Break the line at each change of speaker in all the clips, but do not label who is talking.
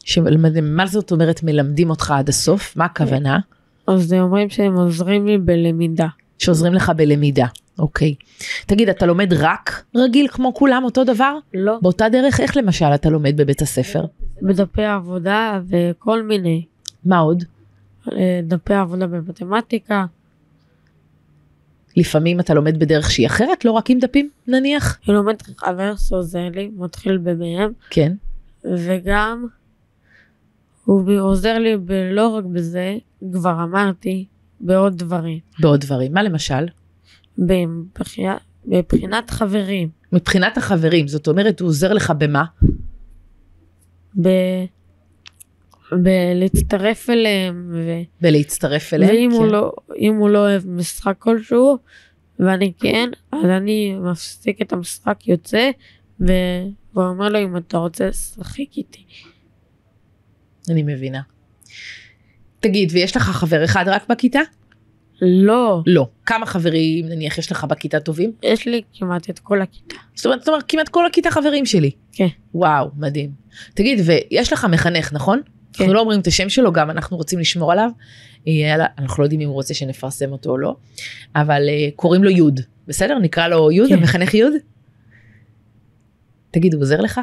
מה זאת אומרת מלמדים אותך עד הסוף? מה הכוונה?
אז הם אומרים שהם עוזרים לי בלמידה.
שעוזרים לך בלמידה, אוקיי. תגיד, אתה לומד רק רגיל כמו כולם, אותו דבר?
לא.
באותה דרך, איך למשל אתה לומד בבית הספר?
בדפי עבודה וכל מיני.
מה עוד?
דפי עבודה במתמטיקה.
לפעמים אתה לומד בדרך שהיא אחרת, לא רק עם דפים, נניח?
אני לומד חבר שעוזר לי, מתחיל במהם.
כן. וגם
הוא עוזר לי לא רק בזה, כבר אמרתי, בעוד דברים.
בעוד דברים, מה למשל?
מבחינת חברים.
מבחינת החברים, זאת אומרת, הוא עוזר לך במה?
בלהצטרף אליהם.
בלהצטרף אליהם, כן.
ואם הוא לא אוהב משחק כלשהו, ואני כן, אז אני מפסיק את המשחק, יוצא, והוא אומר לו, אם אתה רוצה, שחק איתי.
אני מבינה. תגיד, ויש לך חבר אחד רק בכיתה?
לא.
לא. כמה חברים, נניח, יש לך בכיתה טובים?
יש לי כמעט את כל הכיתה.
זאת אומרת, כמעט כל הכיתה חברים שלי.
כן.
וואו, מדהים. תגיד, ויש לך מחנך, נכון?
כן.
אנחנו לא אומרים את השם שלו, גם אנחנו רוצים לשמור עליו. אנחנו לא יודעים אם הוא רוצה שנפרסם אותו או לא. אבל קוראים לו יוד. בסדר? נקרא לו יוד,
כן.
המחנך יוד? תגיד, הוא עוזר לך?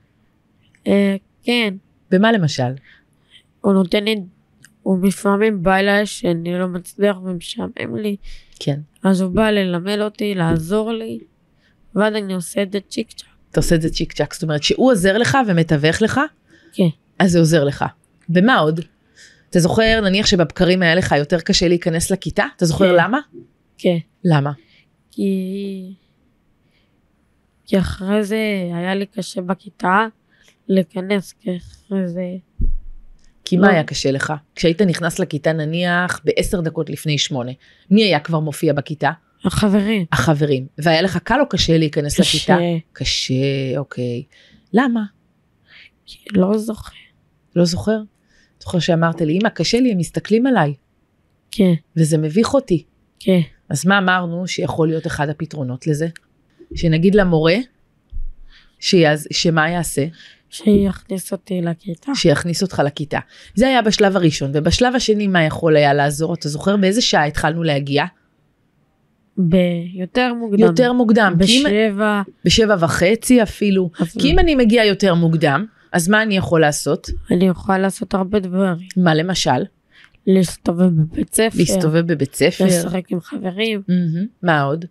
כן.
במה למשל?
הוא נותן לי, הוא לפעמים בא אליי שאני לא מצליח ומשעמם לי.
כן.
אז הוא בא ללמד אותי, לעזור לי, ואז אני עושה את זה צ'יק צ'ק.
אתה עושה את זה צ'יק צ'ק, זאת אומרת שהוא עוזר לך ומתווך לך?
כן.
אז זה עוזר לך. במה עוד? אתה זוכר, נניח שבבקרים היה לך יותר קשה להיכנס לכיתה? אתה זוכר
כן.
למה?
כן.
למה?
כי אחרי זה היה לי קשה בכיתה להיכנס, כי אחרי זה...
כי מה היה קשה לך? כשהיית נכנס לכיתה נניח ב10 דקות לפני 8, מי היה כבר מופיע בכיתה?
החברים.
החברים. והיה לך קל או קשה להיכנס לכיתה? קשה, אוקיי. למה?
כי לא זוכר.
לא זוכר? זוכר שאמרת לי, אמא, קשה לי, הם מסתכלים עליי.
כן.
וזה מביך אותי.
כן.
אז מה אמרנו שיכול להיות אחד הפתרונות לזה? שנגיד למורה, שמה יעשה?
שיכניס אותי לכיתה.
שיכניס אותך לכיתה. זה היה בשלב הראשון, ובשלב השני מה יכול היה לעזור? אתה זוכר באיזה שעה התחלנו להגיע?
ביותר מוקדם.
יותר מוקדם. ב7:30 אפילו. כי אם אני מגיע יותר מוקדם, אז מה אני יכול לעשות?
אני יכול לעשות הרבה דברים.
מה למשל?
להסתובב בבית ספר.
להסתובב בבית ספר.
לשחק עם חברים.
מה עוד?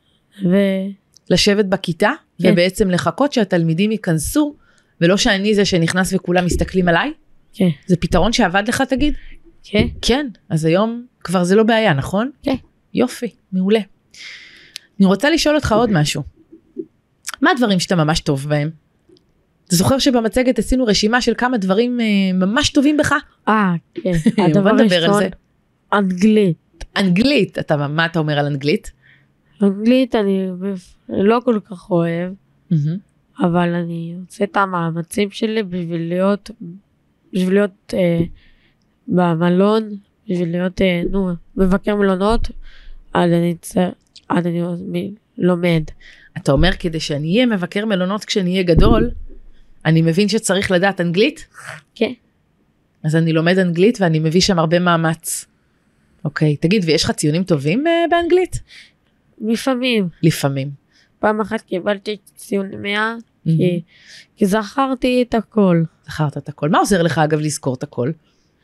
לשבת בכיתה,
כן.
ובעצם לחכות שהתלמידים ייכנסו, ולא שאני זה שנכנס וכולם מסתכלים עליי?
כן.
זה פתרון שעבד לך, תגיד?
כן.
כן, אז היום כבר זה לא בעיה, נכון?
כן.
יופי, מעולה. אני רוצה לשאול אותך עוד משהו. מה הדברים שאתה ממש טוב בהם? אתה זוכר שבמצגת עשינו רשימה של כמה דברים ממש טובים בך?
כן. הדבר ראשון, אנגלית.
אנגלית, מה אתה אומר על אנגלית?
אנגלית אני לא כל כך אוהב, אבל אני עושה את המאמצים שלי בשביל להיות במלון, בשביל להיות מבקר מלונות, אז אני לומד.
אתה אומר כדי שאני אהיה מבקר מלונות כשאני אהיה גדול, אני מבין שצריך לדעת אנגלית?
כן.
אז אני לומד אנגלית ואני מביא שם הרבה מאמץ. אוקיי, תגיד, ויש לך ציונים טובים באנגלית?
לפעמים.
לפעמים.
פעם אחת קיבלתי ציון 100, כי זכרתי את הכל.
זכרת את הכל. מה עוזר לך אגב לזכור את הכל?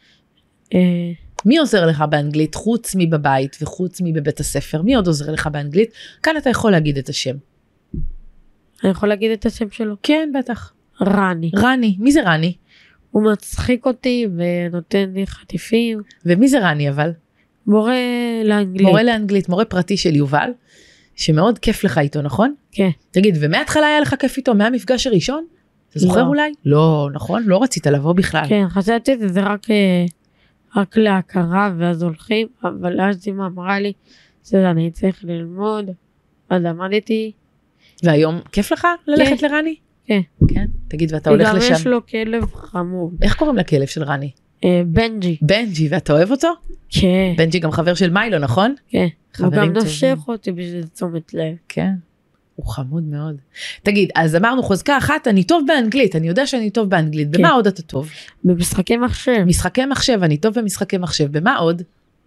מי עוזר לך באנגלית חוץ מבבית וחוץ מבבית הספר? מי עוד עוזר לך באנגלית? כאן אתה יכול להגיד את השם.
אני יכול להגיד את השם שלו?
כן, בטח.
רני.
רני. מי זה רני?
הוא מצחיק אותי ונותן לי חטיפים.
ומי זה רני אבל?
מורה לאנגלית.
מורה לאנגלית, מורה פרטי של יובל, שמאוד כיף לך איתו, נכון?
כן.
תגיד, ומההתחלה היה לך כיף איתו, מהמפגש הראשון? אתה זוכר אולי? לא, נכון? לא רצית לבוא בכלל.
כן, חשבתי זה רק להכרה ואז הולכים, אבל אז אמא אמרה לי, שאני צריך ללמוד, אז למדתי.
והיום כיף לך ללכת לרני?
כן.
כן? תגיד, ואתה הולך לשם?
וגם יש לו כלב חמוד.
איך קוראים לכלב של רני?
בנג'י.
בנג'י, ואתה אוהב אותו?
כן.
בנג'י גם חבר של מיילו, נכון?
כן. הוא גם נושך אותי בשביל תשומת לב.
כן. הוא חמוד מאוד. תגיד, אז אמרנו חוזקה אחת, אני טוב באנגלית, אני יודע שאני טוב באנגלית, במה עוד אתה טוב?
במשחקי מחשב.
משחקי מחשב, אני טוב במשחקי מחשב, במה עוד?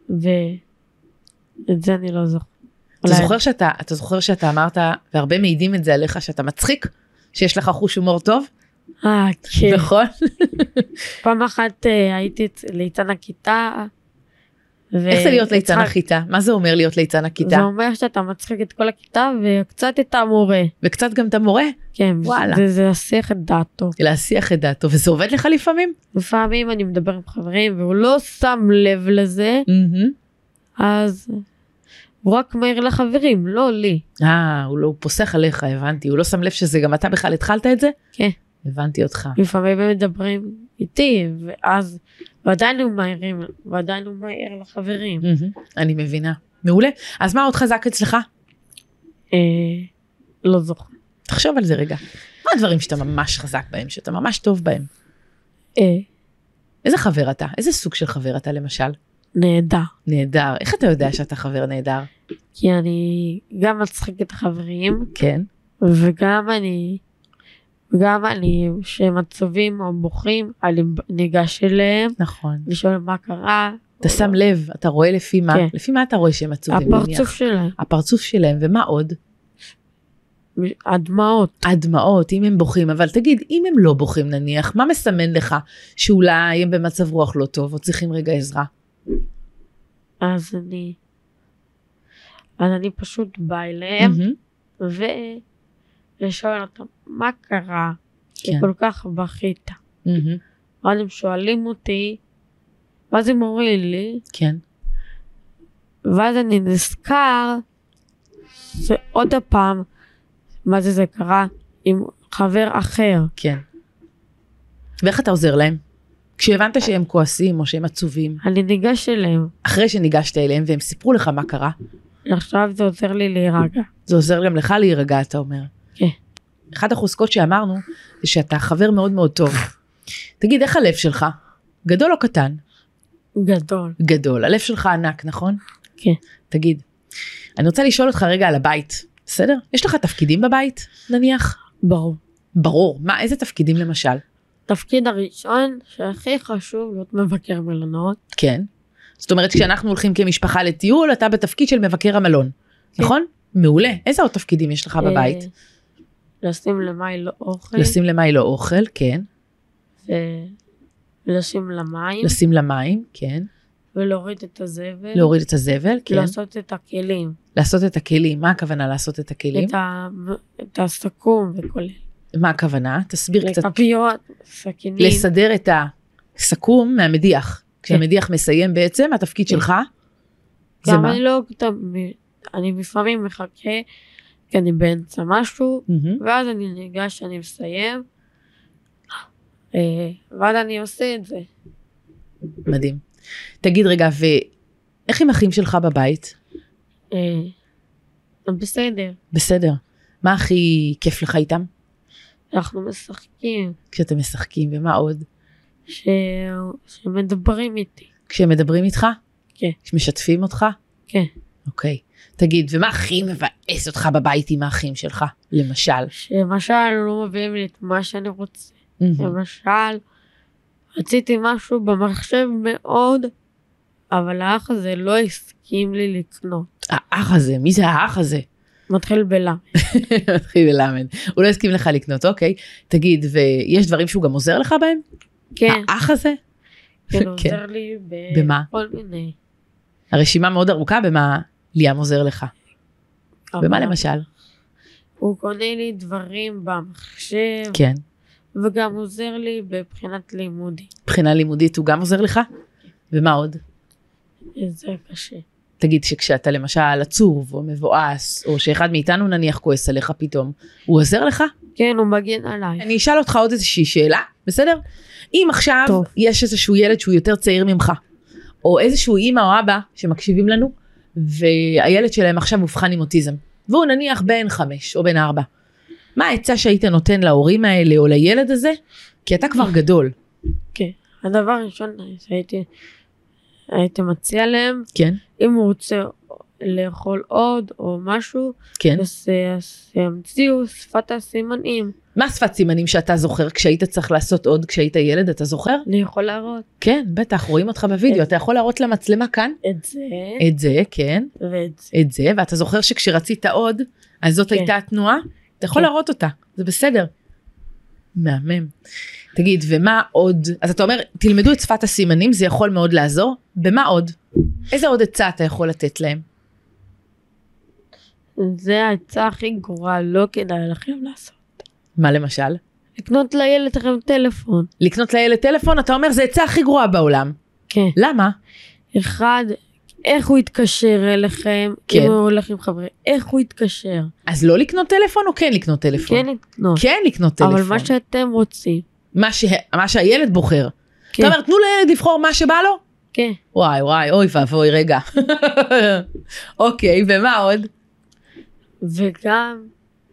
ואת זה אני לא זוכר.
אתה זוכר שאתה אמרת, והרבה מעידים את זה עליך, שאתה מצחיק, שיש לך חוש הומור טוב?
כן.
נכון?
פעם אחת הייתי ליצן הכיתה.
איך זה להיות ליצן הכיתה? מה זה אומר להיות ליצן הכיתה?
זה אומר שאתה מצחיק את כל הכיתה וקצת את המורה.
וקצת גם את המורה?
כן,
וואלה.
זה להסיח את דעתו.
להסיח את דעתו, וזה עובד לך לפעמים?
לפעמים אני מדבר עם חברים והוא לא שם לב לזה, אז הוא רק מעיר לחברים, לא לי.
הוא פוסח עליך, הבנתי. הוא לא שם לב שזה גם אתה בכלל התחלת את זה?
כן.
הבנתי אותך.
לפעמים הם מדברים איתי, ואז ועדיין הוא מעיר לחברים.
אני מבינה. מעולה. אז מה עוד חזק אצלך?
לא זוכר.
תחשוב על זה רגע. מה הדברים שאתה ממש חזק בהם, שאתה ממש טוב בהם? איזה חבר אתה? איזה סוג של חבר אתה למשל?
נהדר.
נהדר. איך אתה יודע שאתה חבר נהדר?
כי אני גם מצחיק את החברים.
כן.
וגם אני, שהם עצובים או בוכים, אני ניגש אליהם.
נכון.
לשאול מה קרה.
אתה שם לב, אתה רואה לפי מה? לפי מה אתה רואה שהם עצובים?
הפרצוף שלהם.
הפרצוף שלהם, ומה עוד?
הדמעות.
הדמעות, אם הם בוכים, אבל תגיד, אם הם לא בוכים נניח, מה מסמן לך שאולי הם במצב רוח לא טוב, או צריכים רגע עזרה?
אז אני פשוט בא אליהם, ושואל אותם, מה קרה? שכל כך בכית. ואז הם שואלים אותי, ואז הם אומרים לי,
כן.
ואז אני נזכר, שעוד הפעם, מה זה קרה? עם חבר אחר.
כן. ואיך אתה עוזר להם? כשהבנת שהם כועסים או שהם עצובים.
אני ניגש אליהם.
אחרי שניגשת אליהם והם סיפרו לך מה קרה.
עכשיו זה עוזר לי להירגע.
זה עוזר גם לך להירגע, אתה אומר.
כן.
אחד החוזקות שאמרנו, זה שאתה חבר מאוד מאוד טוב. תגיד, איך הלב שלך? גדול או קטן?
גדול.
גדול. הלב שלך ענק, נכון?
כן.
תגיד, אני רוצה לשאול אותך רגע על הבית. בסדר? יש לך תפקידים בבית, נניח?
ברור.
ברור. מה, איזה תפקידים למשל?
תפקיד הראשון שהכי חשוב להיות מבקר מלונות.
כן. זאת אומרת, כשאנחנו הולכים כמשפחה לטיול, אתה בתפקיד של מבקר המלון. כן. נכון? מעולה. איזה עוד תפקידים יש לך בבית?
לשים למים לא אוכל.
לשים למים לא אוכל, כן.
ולשים למים.
לשים למים, כן.
ולהוריד את הזבל.
להוריד את הזבל, כן.
לעשות את הכלים.
לעשות את הכלים. מה הכוונה לעשות את הכלים?
את הסכו"ם וכל. מה
הכוונה? תסביר קצת.
כפיות, סכינים.
לסדר את הסכו"ם מהמדיח. כשהמדיח מסיים בעצם, התפקיד שלך?
גם אני לא, אני לפעמים מחכה, כי אני באמצע משהו, ואז אני ניגש, אני מסיים, ואז אני עושה את זה.
מדהים. תגיד רגע, ואיך עם אחים שלך בבית?
בסדר.
בסדר. מה הכי כיף לך איתם?
אנחנו משחקים.
כשאתם משחקים, ומה עוד?
שמדברים איתי.
כשהם מדברים איתך?
כן.
שמשתפים אותך?
כן.
אוקיי. תגיד, ומה הכי מבאס אותך בבית עם האחים שלך? למשל?
למשל, לא מביאים לי את מה שאני רוצה. למשל, רציתי משהו במחשב מאוד, אבל האח הזה לא הסכים לי לקנות.
האח הזה? מי זה האח הזה?
מתחיל בלמד.
מתחיל בלמד. הוא לא הסכים לך לקנות, אוקיי. תגיד, ויש דברים שהוא גם עוזר לך בהם?
כן.
האח הזה?
כן, עוזר לי בכל מיני.
הרשימה מאוד ארוכה, במה ליאם עוזר לך? במה למשל?
הוא קונה לי דברים במחשב.
כן.
וגם עוזר לי בבחינת לימודית.
בחינה לימודית הוא גם עוזר לך? ומה עוד?
זה קשה.
תגיד שכשאתה למשל עצוב או מבואס, או שאחד מאיתנו נניח כועס עליך פתאום, הוא עוזר לך?
כן, הוא מגן עליי.
אני אשאל אותך עוד איזושהי שאלה, בסדר? אם עכשיו טוב. יש איזשהו ילד שהוא יותר צעיר ממך, או איזשהו אמא או אבא שמקשיבים לנו, והילד שלהם עכשיו מובחן עם אוטיזם, והוא נניח בן 5 או בן 4, מה העצה שהיית נותן להורים האלה או לילד הזה? כי אתה כבר גדול.
כן, הדבר הראשון שהייתי מציע להם,
כן.
אם הוא רוצה לאכול עוד או משהו,
כן.
אז המציאו שפת הסימנים.
מה שפת סימנים שאתה זוכר כשהיית צריך לעשות עוד כשהיית ילד, אתה זוכר?
אני יכול להראות.
כן, בטח, רואים אותך בווידאו, אתה יכול להראות למצלמה כאן? את זה, כן. את זה, ואתה זוכר שכשרצית עוד, אז זאת הייתה התנועה? אתה יכול להראות אותה, זה בסדר. מהמם. תגיד, ומה עוד? אז אתה אומר, תלמדו את שפת הסימנים, זה יכול מאוד לעזור. במה עוד? איזה עוד עצה אתה יכול לתת להם?
זה העצה הכי גרועה, לא כדאי לכם לעשות.
מה למשל?
לקנות לילד לכם טלפון.
לקנות לילד טלפון, אתה אומר, זה עצה הכי גרועה בעולם.
כן.
למה?
אחד, איך הוא יתקשר אליכם,
כן.
אם הוא הולך עם חברי, איך הוא יתקשר.
אז לא לקנות טלפון או כן לקנות טלפון?
כן לקנות.
כן לקנות טלפון.
אבל מה שאתם רוצים.
מה שהילד בוחר.
כן.
אתה אומר, תנו לילד לבחור מה שבא לו?
כן.
וואי, אוי ואבוי, רגע. אוקיי, ומה עוד?
וגם,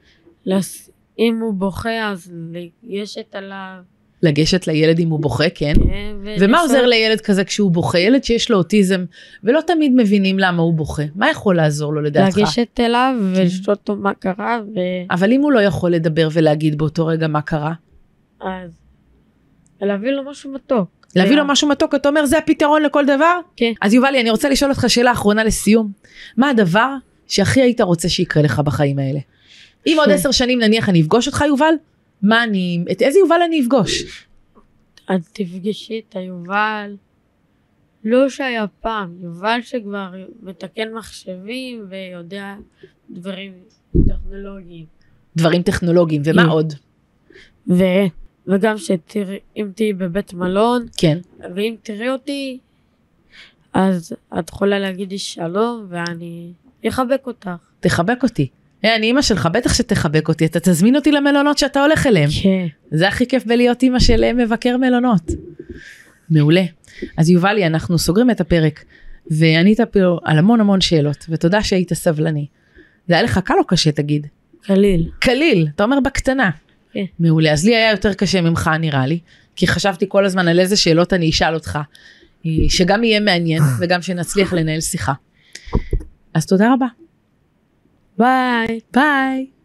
אם הוא בוכה, אז לגשת עליו.
לגשת לילד אם הוא בוכה, כן. ומה עוזר לילד כזה כשהוא בוכה? ילד שיש לו אוטיזם, ולא תמיד מבינים למה הוא בוכה. מה יכול לעזור לו לדעתך?
לגשת אליו ולשאול אותו מה קרה.
אבל אם הוא לא יכול לדבר ולהגיד באותו רגע מה קרה?
אז להביא לו משהו מתוק.
להביא לו משהו מתוק, אתה אומר, זה הפתרון לכל דבר?
כן.
אז יובלי, אני רוצה לשאול אותך שאלה אחרונה לסיום. מה הדבר שהכי היית רוצה שיקרה לך בחיים האלה? אם עוד 10 שנים נניח אני אפגוש אותך, יובל, את איזה יובל אני אפגוש?
את תפגשי את היובל, לא שהיה פעם, יובל שכבר מתקן מחשבים ויודע דברים טכנולוגיים.
דברים טכנולוגיים, ומה עוד?
וגם אם תהיי בבית מלון,
כן.
ואם תראי אותי, אז את יכולה להגיד לי שלום, ואני אחבק אותך.
תחבק אותי. אני אמא שלך, בטח שתחבק אותי, אתה תזמין אותי למלונות שאתה הולך אליהם.
כן.
זה הכי כיף בלהיות אמא של מבקר מלונות. מעולה. אז יובלי, אנחנו סוגרים את הפרק, וענית פה על המון שאלות, ותודה שהיית סבלני. זה היה לך קל או קשה, תגיד?
קליל.
קליל, אתה אומר בקטנה.
כן.
מעולה, אז לי היה יותר קשה ממך נראה לי, כי חשבתי כל הזמן על איזה שאלות אני אשאל אותך, שגם יהיה מעניין, וגם שנצליח לנהל שיחה. אז תודה רבה.
ביי.
ביי.